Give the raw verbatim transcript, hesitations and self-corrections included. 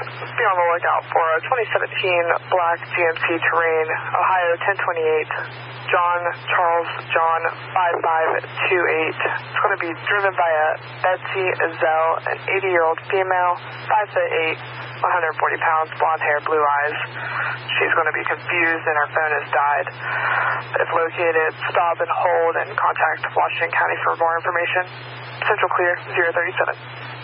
Be on the lookout for a twenty seventeen black G M C Terrain, Ohio ten twenty-eight, John Charles John five five two eight. It's going to be driven by a Betsy Zell, an eighty-year-old female, five foot eight, one hundred forty pounds, blonde hair, blue eyes. She's going to be confused and her phone has died. If located, stop and hold and contact Washington County for more information. Central Clear, zero thirty-seven.